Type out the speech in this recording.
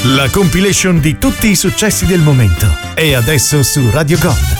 La compilation di tutti i successi del momento. E adesso su Radio Gold.